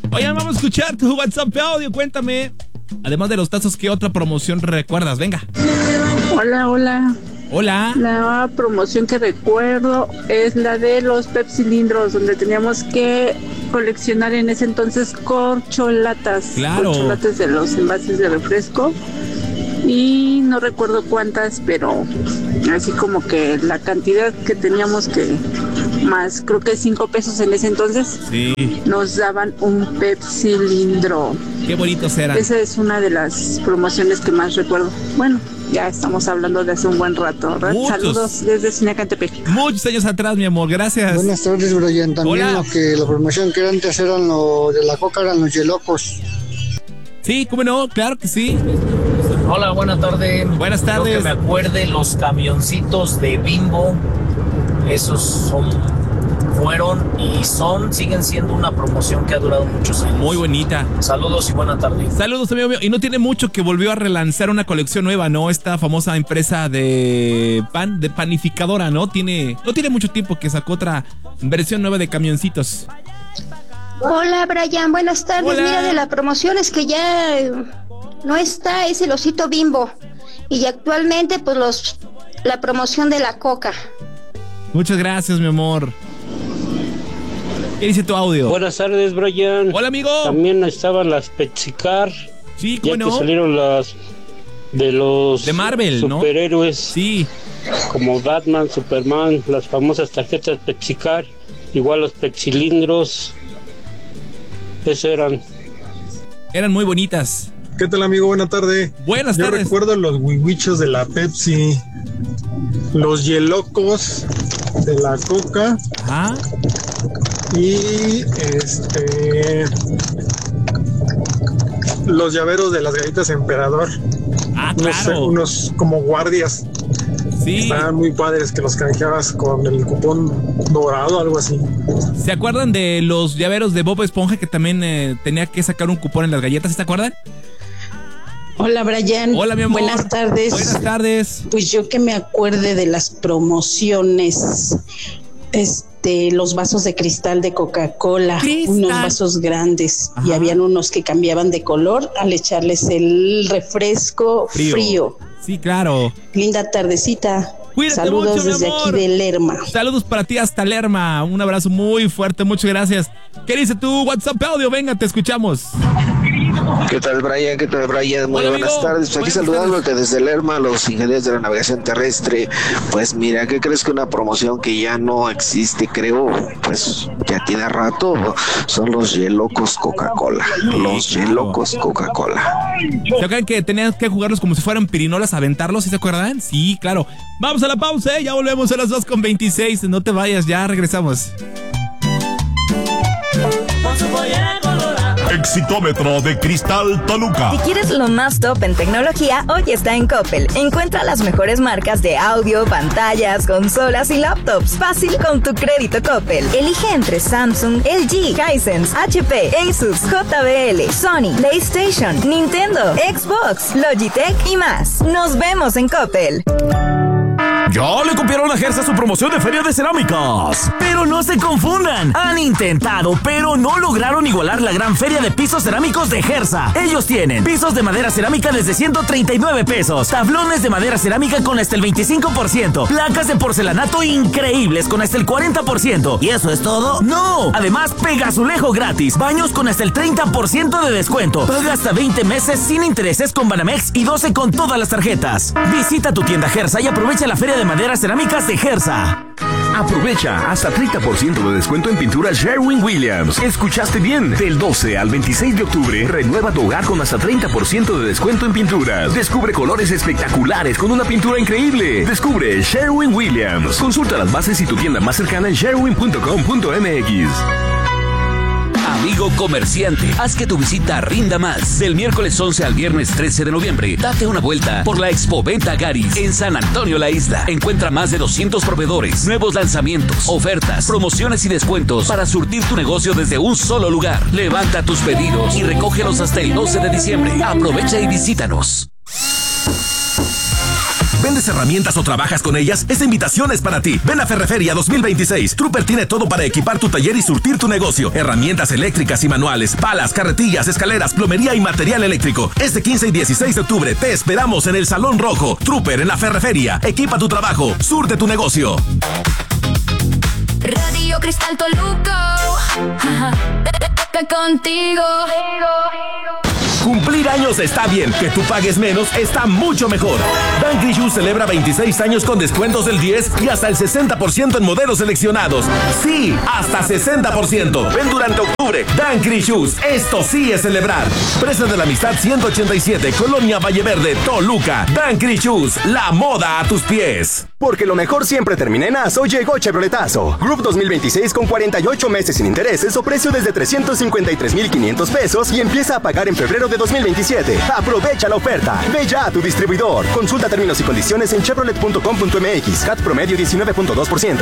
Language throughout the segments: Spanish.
Oigan, vamos a escuchar tu WhatsApp audio. Cuéntame, además de los tazos, ¿qué otra promoción recuerdas? Venga. Hola. La promoción que recuerdo es la de los pepsilindros, donde teníamos que coleccionar en ese entonces corcholatas. Claro. Corcholatas de los envases de refresco. Y no recuerdo cuántas, pero así como que la cantidad que teníamos que más, creo que 5 pesos en ese entonces, sí, nos daban un pepsilindro. Qué bonitos eran. Esa es una de las promociones que más recuerdo. Bueno, ya estamos hablando de hace un buen rato, ¿verdad? Saludos desde Sinacantepec. Muchos años atrás, mi amor, gracias. Buenas tardes, Brian. También hola. La promoción que antes eran lo de la coca eran los yelocos. Sí, ¿cómo no? Claro que sí. Hola, buenas tardes. Buenas tardes. Yo que me acuerde, los camioncitos de Bimbo, esos siguen siendo una promoción que ha durado muchos años. Muy bonita. Saludos y buena tarde. Saludos, amigo mío. Y no tiene mucho que volvió a relanzar una colección nueva, ¿no? Esta famosa empresa de panificadora, ¿no? No tiene mucho tiempo que sacó otra versión nueva de camioncitos. Hola, Brian, buenas tardes. Hola. Mira, de la promoción es que ya no está, es el osito Bimbo. Y actualmente, pues la promoción de la coca. Muchas gracias, mi amor. ¿Qué dice tu audio? Buenas tardes, Brian. Hola, amigo. También estaban las Petsicar. Sí, ¿cómo ya no? que salieron las de los de Marvel, superhéroes. ¿no? Sí. Como Batman, Superman, las famosas tarjetas Petsicar. Igual los pepsilindros. Eso eran muy bonitas. ¿Qué tal, amigo? Buena tarde. Buenas tardes. Yo recuerdo los huihuichos de la Pepsi, los yelocos de la Coca. Ajá. Y los llaveros de las galletas Emperador. Ah, claro. Unos como guardias. Sí. Estaban muy padres, que los canjeabas con el cupón dorado, algo así. ¿Se acuerdan de los llaveros de Bob Esponja que también tenía que sacar un cupón en las galletas? ¿Se acuerdan? Hola, Brian. Hola, mi amor. Buenas tardes. Buenas tardes. Pues yo que me acuerde de las promociones, los vasos de cristal de Coca-Cola, unos vasos grandes. Ajá. Y habían unos que cambiaban de color al echarles el refresco frío. Sí, claro. Linda tardecita. Cuídate Saludos mucho, desde aquí de Lerma. Saludos para ti hasta Lerma. Un abrazo muy fuerte, muchas gracias. ¿Qué dice tu WhatsApp audio? Venga, te escuchamos. ¿Qué tal, Brian? Muy hola, buenas tardes. Pues aquí saludándote desde Lerma, los ingenieros de la navegación terrestre. Pues mira, ¿qué crees que una promoción que ya no existe, creo? Pues ya tiene rato. Son los yelocos Coca-Cola. Los yelocos Coca-Cola. ¿Se acuerdan que tenían que jugarlos como si fueran pirinolas, aventarlos? ¿Sí se acuerdan? Sí, claro. Vamos a la pausa, ya volvemos a las 2:26. No te vayas, ya regresamos. Exitómetro de Cristal Toluca. Si quieres lo más top en tecnología, hoy está en Coppel. Encuentra las mejores marcas de audio, pantallas, consolas y laptops. Fácil con tu crédito Coppel. Elige entre Samsung, LG, Hisense, HP, Asus, JBL, Sony, PlayStation, Nintendo, Xbox, Logitech y más. Nos vemos en Coppel. Ya le copiaron a Gersa su promoción de Feria de Cerámicas. Pero no se confundan. Han intentado, pero no lograron igualar la gran feria de pisos cerámicos de Gersa. Ellos tienen pisos de madera cerámica desde 139 pesos, tablones de madera cerámica con hasta el 25%, placas de porcelanato increíbles con hasta el 40%. ¿Y eso es todo? ¡No! Además, pega azulejo gratis, baños con hasta el 30% de descuento. Paga hasta 20 meses sin intereses con Banamex y 12 con todas las tarjetas. Visita tu tienda Gersa y aprovecha la feria de maderas cerámicas de Gersa. Aprovecha hasta 30% de descuento en pintura Sherwin-Williams. Escuchaste bien. Del 12 al 26 de octubre, renueva tu hogar con hasta 30% de descuento en pinturas. Descubre colores espectaculares con una pintura increíble. Descubre Sherwin-Williams. Consulta las bases y tu tienda más cercana en sherwin.com.mx. Amigo comerciante, haz que tu visita rinda más. Del miércoles 11 al viernes 13 de noviembre, date una vuelta por la Expoventa Garis en San Antonio La Isla. Encuentra más de 200 proveedores, nuevos lanzamientos, ofertas, promociones y descuentos para surtir tu negocio desde un solo lugar. Levanta tus pedidos y recógelos hasta el 12 de diciembre. Aprovecha y visítanos. ¿Vendes herramientas o trabajas con ellas? Esta invitación es para ti. Ven a Ferreferia 2026. Trooper tiene todo para equipar tu taller y surtir tu negocio. Herramientas eléctricas y manuales, palas, carretillas, escaleras, plomería y material eléctrico. Este 15 y 16 de octubre te esperamos en el Salón Rojo. Trooper en la Ferreferia. Equipa tu trabajo, surte tu negocio. Radio Cristal Toluca, contigo. Cumplir años está bien, que tú pagues menos está mucho mejor. Dan Shoes celebra 26 años con descuentos del 10 y hasta el 60% en modelos seleccionados. Sí, hasta 60%. Ven durante octubre. Dan Shoes, esto sí es celebrar. Presa de la Amistad 187, Colonia Valleverde, Toluca. Dan Shoes, la moda a tus pies. Porque lo mejor siempre termina en Aso, llegó Chevroletazo. Group 2026 con 48 meses sin intereses o precio desde 353,500 pesos y empieza a pagar en febrero de 2027. Aprovecha la oferta. Ve ya a tu distribuidor. Consulta términos y condiciones en chevrolet.com.mx. CAT promedio 19.2%.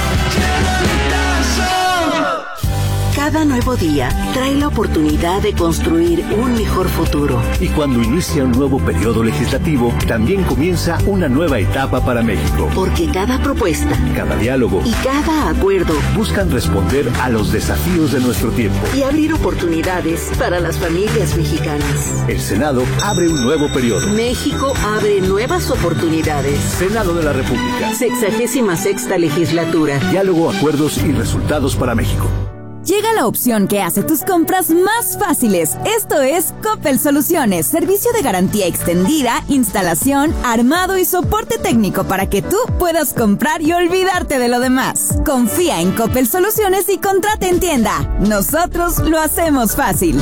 Cada nuevo día trae la oportunidad de construir un mejor futuro. Y cuando inicia un nuevo periodo legislativo, también comienza una nueva etapa para México. Porque cada propuesta, cada diálogo y cada acuerdo buscan responder a los desafíos de nuestro tiempo y abrir oportunidades para las familias mexicanas. El Senado abre un nuevo periodo. México abre nuevas oportunidades. Senado de la República. 66ª legislatura. Diálogo, acuerdos y resultados para México. Llega la opción que hace tus compras más fáciles. Esto es Coppel Soluciones, servicio de garantía extendida, instalación, armado y soporte técnico para que tú puedas comprar y olvidarte de lo demás. Confía en Coppel Soluciones y contrata en tienda. Nosotros lo hacemos fácil.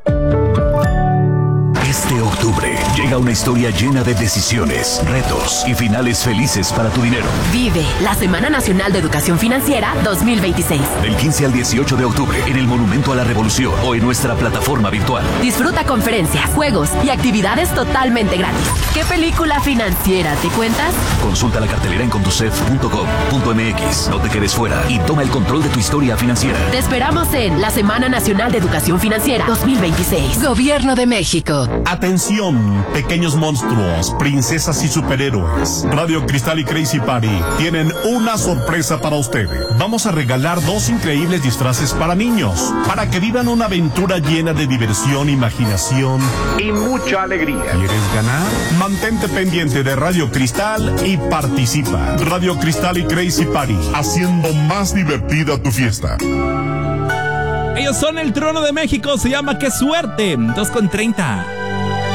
Este octubre llega una historia llena de decisiones, retos y finales felices para tu dinero. Vive la Semana Nacional de Educación Financiera 2026. Del 15 al 18 de octubre en el Monumento a la Revolución o en nuestra plataforma virtual. Disfruta conferencias, juegos y actividades totalmente gratis. ¿Qué película financiera te cuentas? Consulta la cartelera en conducef.com.mx. No te quedes fuera y toma el control de tu historia financiera. Te esperamos en la Semana Nacional de Educación Financiera 2026. Gobierno de México. Atención, pequeños monstruos, princesas y superhéroes. Radio Cristal y Crazy Party tienen una sorpresa para ustedes. Vamos a regalar 2 increíbles disfraces para niños, para que vivan una aventura llena de diversión, imaginación y mucha alegría. ¿Quieres ganar? Mantente pendiente de Radio Cristal y participa. Radio Cristal y Crazy Party, haciendo más divertida tu fiesta. Ellos son el Trono de México, se llama ¡Qué suerte! 2:30.